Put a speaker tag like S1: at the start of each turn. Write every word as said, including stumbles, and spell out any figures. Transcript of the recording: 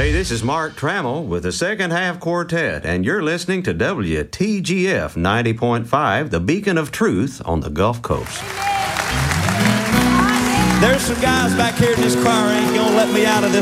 S1: Hey, this is Mark Trammell with the Second Half Quartet, and you're listening to W T G F ninety point five, the beacon of truth on the Gulf Coast.
S2: There's some guys back here in this choir ain't gonna let me out of this